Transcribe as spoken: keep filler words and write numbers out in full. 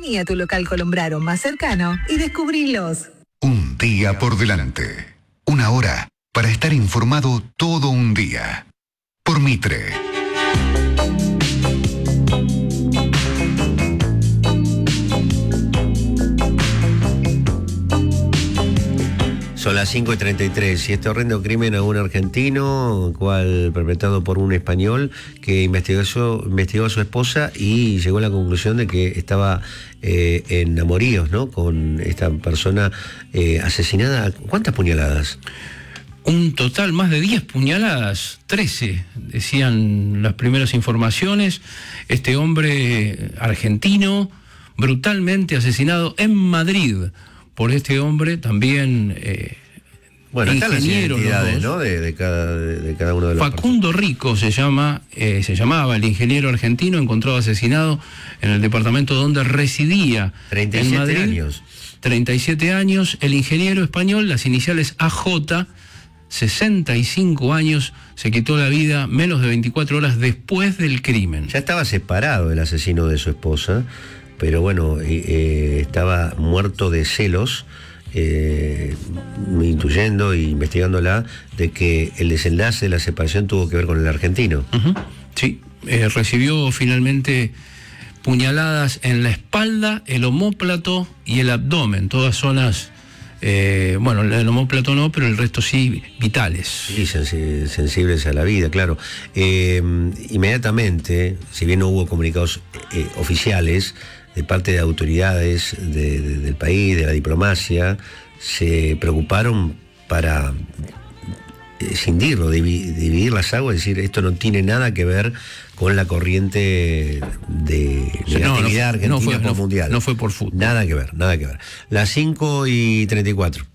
Vení a tu local Colombraro más cercano y descubrilos. Un día por delante. Una hora para estar informado todo un día. Por Mitre. Son las cinco y treinta y tres y este horrendo crimen a un argentino, cual perpetrado por un español que investigó, su, investigó a su esposa y llegó a la conclusión de que estaba eh, en amoríos, ¿no? Con esta persona eh, asesinada. ¿Cuántas puñaladas? Un total, más de diez puñaladas, trece, decían las primeras informaciones. Este hombre argentino, brutalmente asesinado en Madrid por este hombre, también eh, bueno, están las identidades, ¿no? De, de, cada, de, de cada uno de los Facundo personas. Rico se llama, eh, se llamaba el ingeniero argentino, encontrado asesinado en el departamento donde residía treinta y siete en Madrid. Años. treinta y siete años, el ingeniero español, las iniciales A J, sesenta y cinco años, se quitó la vida menos de veinticuatro horas después del crimen. Ya estaba separado el asesino de su esposa, pero bueno, eh, estaba muerto de celos, eh, intuyendo e investigándola de que el desenlace de la separación tuvo que ver con el argentino. Uh-huh. Sí, eh, recibió finalmente puñaladas en la espalda, el omóplato y el abdomen, todas zonas, eh, bueno, el omóplato no, pero el resto sí, vitales. Sí, sensi- sensibles a la vida, claro. Eh, inmediatamente, si bien no hubo comunicados eh, oficiales, de parte de autoridades de, de, del país, de la diplomacia, se preocuparon para escindirlo, dividir, dividir las aguas, es decir, esto no tiene nada que ver con la corriente de negatividad no, no, argentina no fue, por no, mundial. No fue por fútbol. Nada que ver, nada que ver. Las cinco y treinta y cuatro.